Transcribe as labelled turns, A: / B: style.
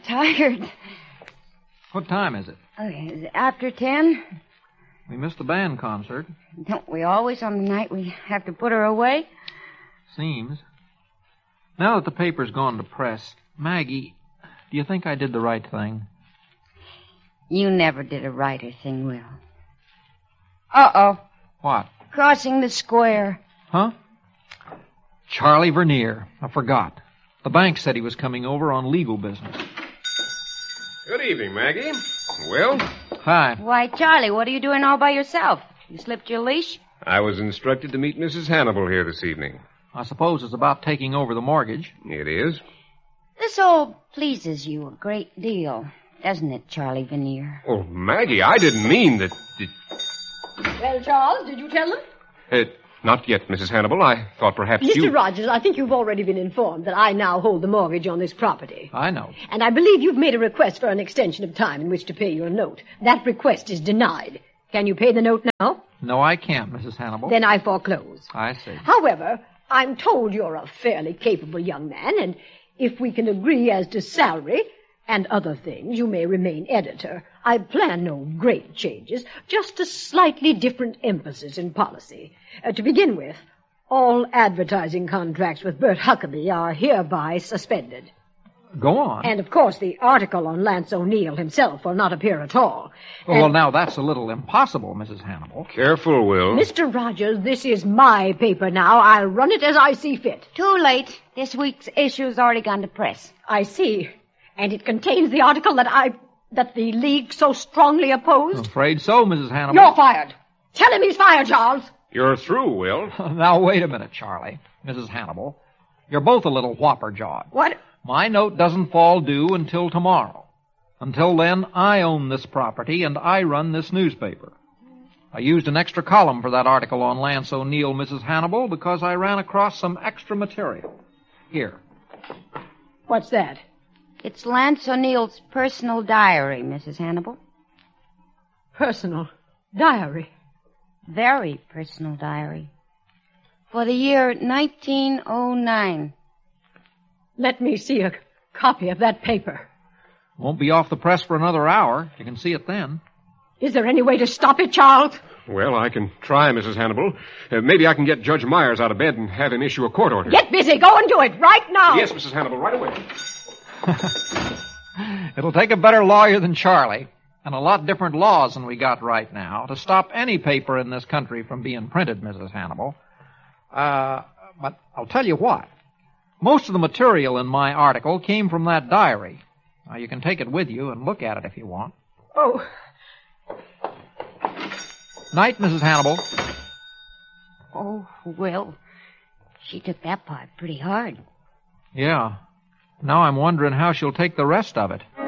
A: tired.
B: What time is it?
A: Okay, after 10.
B: We missed the band concert.
A: Don't we always on the night we have to put her away?
B: Seems. Now that the paper's gone to press, Maggie, do you think I did the right thing?
A: You never did a righter thing, Will. Uh-oh.
B: What?
A: Crossing the square.
B: Huh? Charlie Vernier. I forgot. The bank said he was coming over on legal business.
C: Good evening, Maggie. Will?
B: Hi.
A: Why, Charlie, what are you doing all by yourself? You slipped your leash?
C: I was instructed to meet Mrs. Hannibal here this evening.
B: I suppose it's about taking over the mortgage.
C: It is.
A: This all pleases you a great deal, doesn't it, Charlie Vernier?
C: Oh, Maggie, I didn't mean that...
D: Well, Charles, did you tell them?
C: Not yet, Mrs. Hannibal. I thought perhaps you...
D: Mr. Rogers, I think you've already been informed that I now hold the mortgage on this property.
B: I know.
D: And I believe you've made a request for an extension of time in which to pay your note. That request is denied. Can you pay the note now?
B: No, I can't, Mrs. Hannibal.
D: Then I foreclose.
B: I see.
D: However, I'm told you're a fairly capable young man, and if we can agree as to salary and other things, you may remain editor. I plan no great changes, just a slightly different emphasis in policy. To begin with, all advertising contracts with Bert Huckabee are hereby suspended.
B: Go on.
D: And, of course, the article on Lance O'Neill himself will not appear at all.
B: Well, now, that's a little impossible, Mrs. Hannibal.
C: Careful, Will.
D: Mr. Rogers, this is my paper now. I'll run it as I see fit.
A: Too late. This week's issue's already gone to press.
D: I see. And it contains the article that the League so strongly opposed?
B: I'm afraid so, Mrs. Hannibal.
D: You're fired. Tell him he's fired, Charles.
C: You're through, Will.
B: Now, wait a minute, Charlie. Mrs. Hannibal. You're both a little whopper-jawed.
D: What?
B: My note doesn't fall due until tomorrow. Until then, I own this property and I run this newspaper. I used an extra column for that article on Lance O'Neill, Mrs. Hannibal, because I ran across some extra material. Here.
D: What's that?
A: It's Lance O'Neill's personal diary, Mrs. Hannibal.
D: Personal diary.
A: Very personal diary. For the year 1909.
D: Let me see a copy of that paper.
B: Won't be off the press for another hour. You can see it then.
D: Is there any way to stop it, Charles?
C: Well, I can try, Mrs. Hannibal. Maybe I can get Judge Myers out of bed and have him issue a court order.
D: Get busy. Go and do it right now.
C: Yes, Mrs. Hannibal, right away.
B: It'll take a better lawyer than Charlie, and a lot different laws than we got right now, to stop any paper in this country from being printed, Mrs. Hannibal. But I'll tell you what. Most of the material in my article came from that diary. Now, you can take it with you and look at it if you want.
D: Oh.
B: Night, Mrs. Hannibal.
A: Oh, Will. She took that part pretty hard.
B: Yeah. Now I'm wondering how she'll take the rest of it.